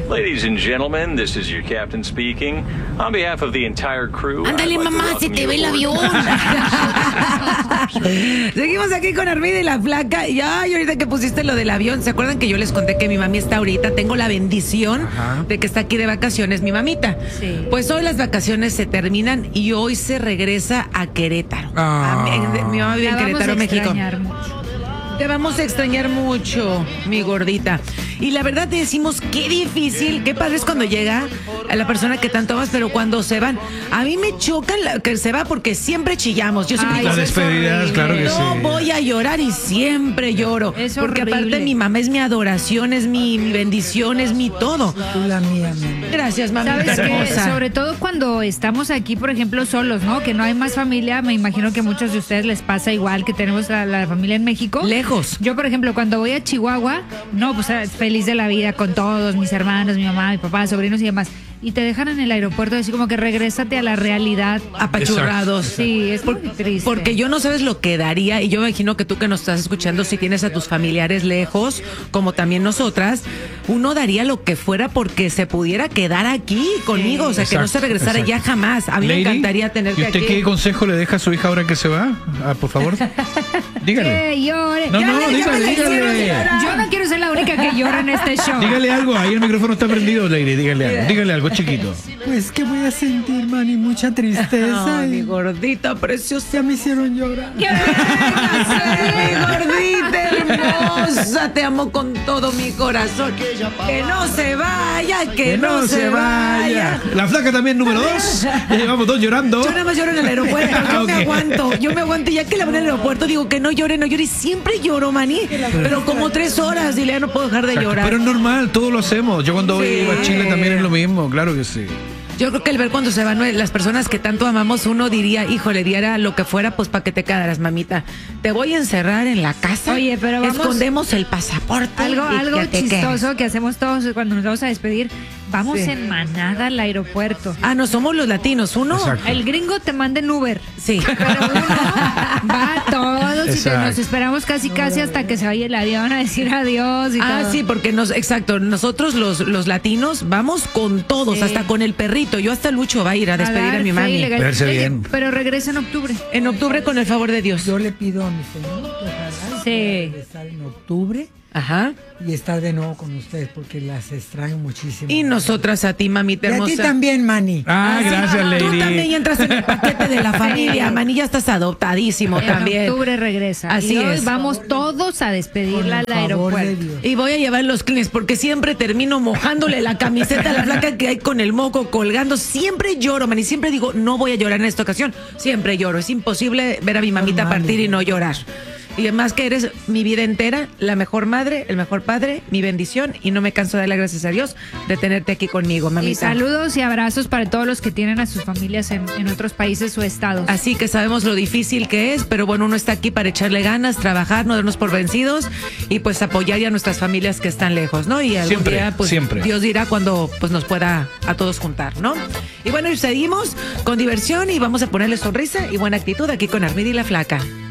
Ladies and gentlemen, this is your captain speaking. On behalf of the entire crew. Ándale, mamá, se te ve el avión. Seguimos aquí con Armida y la Flaca. Y ahorita que pusiste lo del avión, ¿se acuerdan que yo les conté que mi mami está ahorita? Tengo la bendición de que está aquí de vacaciones mi mamita. Sí. Pues hoy las vacaciones se terminan y hoy se regresa a Querétaro. Mi mamá vive en Querétaro, México. Te vamos a extrañar mucho, mi gordita. Y la verdad te decimos, qué difícil, qué padre es cuando llega a la persona que tanto amas, pero cuando se van. A mí me chocan que se va porque siempre chillamos. Yo siempre digo, las despedidas, claro que sí. No voy a llorar y siempre lloro. Es porque horrible. aparte mi mamá es mi adoración, es mi bendición, es mi todo. Tú la mía, mi. Gracias, mamita ¿Sabes qué? hermosa. Sobre todo cuando estamos aquí, por ejemplo, solos, ¿no? Que no hay más familia. Me imagino que a muchos de ustedes les pasa igual, que tenemos la familia en México. Lejos. Yo, por ejemplo, cuando voy a Chihuahua, no, pues feliz de la vida con todos, mis hermanos, mi mamá, mi papá, sobrinos y demás. Y te dejan en el aeropuerto, así como que regrésate a la realidad. Apachurrados. Sí, es muy triste. Porque yo no sabes lo que daría, y yo me imagino que tú que nos estás escuchando, si tienes a tus familiares lejos, como también nosotras, uno daría lo que fuera porque se pudiera quedar aquí conmigo, o sea, que no se regresara ya jamás. A mí me encantaría tenerte ¿y usted aquí. qué consejo le deja a su hija ahora que se va? Por favor, dígale. Que llore. No, Dígale. dígale. Yo no quiero ser la única que llora en este show. Dígale algo, ahí el micrófono está prendido, Lady, dígale algo chiquito. Pues que voy a sentir, Manny, mucha tristeza. Ay, mi y gordita preciosa. ya me hicieron llorar. Mi gordita hermosa, te amo con todo mi corazón. Que no se vaya, que no se vaya. La Flaca también, número 2. Ya llevamos 2 llorando. Yo nada más lloro en el aeropuerto, yo me Ok. aguanto. Yo me aguanto, ya que la veo en el aeropuerto digo que no llore. Y siempre lloro, Manny. Pero como 3 horas, dile, ya no puedo dejar de llorar. Pero es normal, todos lo hacemos. Yo cuando Sí. iba a Chile también es lo mismo, claro que sí. Yo creo que el ver cuando se van las personas que tanto amamos, uno diría, híjole, diera lo que fuera, pues para que te quedaras, mamita. Te voy a encerrar en la casa. Oye, pero vamos- escondemos el pasaporte. Algo y que te chistoso quedes. que hacemos todos cuando nos vamos a despedir. Vamos Sí. en manada al aeropuerto. Ah, no, somos los latinos. Uno. Exacto. El gringo te manda en Uber. Sí. Pero uno va a todos y Exacto. nos esperamos casi hasta que se vaya el avión a decir adiós y Ah, todo. sí, porque exacto, nosotros los latinos vamos con todos, Sí. hasta con el perrito. Yo hasta Lucho va a ir a despedir dar a mi fe y mami. legal. Verse Oye, bien. Pero regresa en octubre. En octubre, con el favor de Dios. Yo le pido a mi señor que ojalá Sí. pueda regresar en octubre Ajá. y estar de nuevo con ustedes porque las extraño muchísimo. Y nosotras a ti, mamita Y a hermosa. ti también, Manny. Ah, gracias, Lady. Tú también entras en el paquete de la familia, Manny, ya estás adoptadísimo En también. octubre regresa. Así y hoy es. vamos todos a despedirla al Por el favor de aeropuerto. Dios. Y voy a llevar los clines porque siempre termino mojándole la camiseta a la Flaca que hay con el moco colgando. Siempre lloro, man, y siempre digo, no voy a llorar en esta ocasión. Siempre lloro. Es imposible ver a mi mamita Normal, partir y ¿no? no llorar. Y además que eres mi vida entera, la mejor madre, el mejor padre, mi bendición, y no me canso de darle gracias a Dios de tenerte aquí conmigo, mamita. Y saludos y abrazos para todos los que tienen a sus familias en otros países o estados. Así que sabemos lo difícil que es, pero bueno, uno está aquí para echarle ganas, trabajar, no darnos por vencidos y pues apoyar ya a nuestras familias que están lejos, ¿no? Y algún Siempre, día, pues siempre. Dios dirá cuando pues nos pueda a todos juntar, ¿no? Y bueno, y seguimos con diversión y vamos a ponerle sonrisa y buena actitud aquí con Armida y la Flaca.